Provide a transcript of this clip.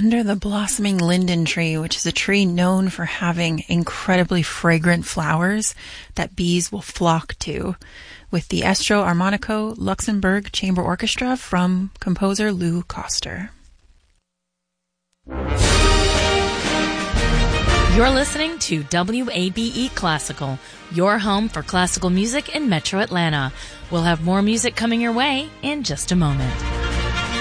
under the blossoming linden tree, which is a tree known for having incredibly fragrant flowers that bees will flock to, with the Estro Armonico Luxembourg Chamber Orchestra from composer Lou Koster. You're listening to WABE Classical, your home for classical music in Metro Atlanta. We'll have more music coming your way in just a moment.